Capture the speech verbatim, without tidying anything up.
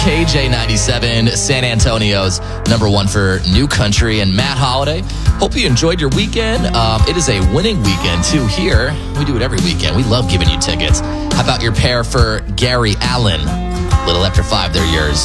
K J ninety-seven, San Antonio's number one for new country. And Matt Holiday, hope you enjoyed your weekend. Um, it is a winning weekend, too, here. We do it every weekend. We love giving you tickets. How about your pair for Gary Allen? Little after five, they're yours.